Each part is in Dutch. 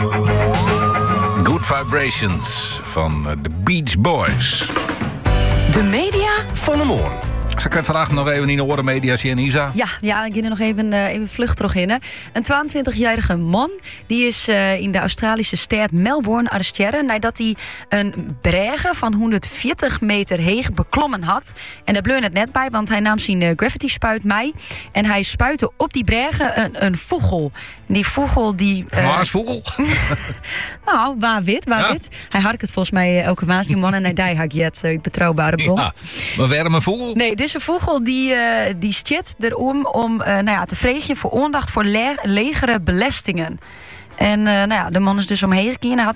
Good Vibrations van de Beach Boys. De media Van de Moorn. Ze kan vandaag nog even in de oren media zien, Isa. Ja, ik ga er nog even vlucht terug in. Hè. Een 22-jarige man die is in de Australische stad Melbourne arresteren nadat hij een brege van 140 meter hoog beklommen had. En daar bleef het net bij, want hij nam zijn graffiti-spuit mee. En hij spuitte op die brege een vogel. En die vogel die... Maasvogel? Nou, waar wit. Hij harkt het volgens mij elke maand, die man. En hij die hak jet, betrouwbare bron. Ja, maar waarom een vogel? Nee, deze vogel die zit erom om te vregen voor aandacht voor legere belastingen. En de man is dus omheen gekeerd en had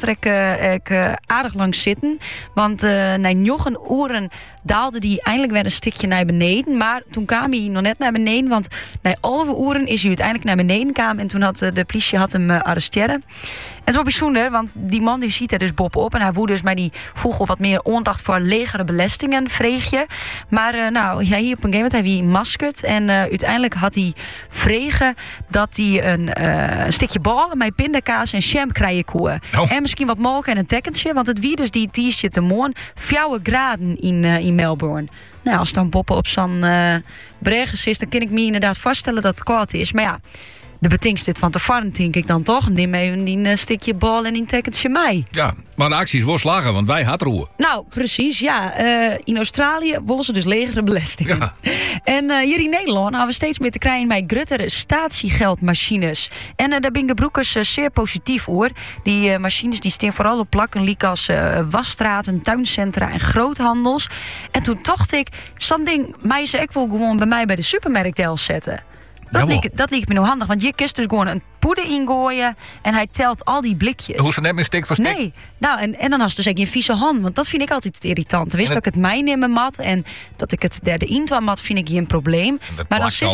er aardig lang zitten. Want na 9 uren daalde hij eindelijk weer een stukje naar beneden. Maar toen kwam hij nog net naar beneden. Want na 11 uren is hij uiteindelijk naar beneden gekomen. En toen had de politie hem arresteren. En het is wel bijzonder, want die man die ziet er dus Bob op. En hij woedde dus met die vogel wat meer aandacht voor legere belastingen, vreegje. Maar hier op een gegeven moment hij wie maskerd. En uiteindelijk had hij vregen dat hij een stukje bal met pindakaas en jam krijgen kon. Oh. En misschien wat molken en een tekkentje. Want het wie dus die t-shirt te morgen 4 graden in Melbourne. Nou, als dan Boppen op zo'n bregen is, dan kan ik me inderdaad voorstellen dat het koud is. Maar ja, de betingst dit van te varren, denk ik dan toch. Neem even een stukje bal en een tekkentje mij. Ja, maar de acties wordt slagen, want wij hadden roer. Nou, precies, ja. In Australië willen ze dus legere belastingen. Ja. En hier in Nederland hebben we steeds meer te krijgen bij gruttere statiegeldmachines. En daar ben ik de broekers zeer positief hoor. Die machines die staan vooral op plakken, liek als wasstraten, tuincentra en groothandels. En toen dacht ik, zo'n ding mij ze ook wel gewoon bij mij bij de supermarkt zetten. Dat liep me nou handig, want je kist dus gewoon een poeder ingooien en hij telt al die blikjes. Hoe is het net met stik voor stik? Nee, nou en dan had dus een vieze hand, want dat vind ik altijd het irritant. Wist dat ik het mij nemen mat en dat ik het derde intuan mat vind ik hier een probleem. Dat maar dan plakt